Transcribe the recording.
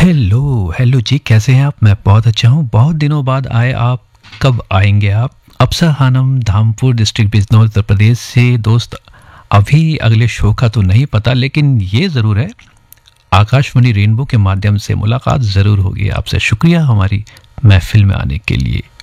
Hello, hello जी, कैसे हैं आप? मैं बहुत अच्छा हूँ। बहुत दिनों बाद आए आप। कब आएँगे आप? अप्सर खानम, धामपुर डिस्ट्रिक्ट बिजनौर, उत्तर प्रदेश से दोस्त। अभी अगले शो का तो नहीं पता, लेकिन ये ज़रूर है, आकाशवाणी रेनबो के माध्यम से मुलाकात ज़रूर होगी आपसे। शुक्रिया हमारी महफ़िल में आने के लिए।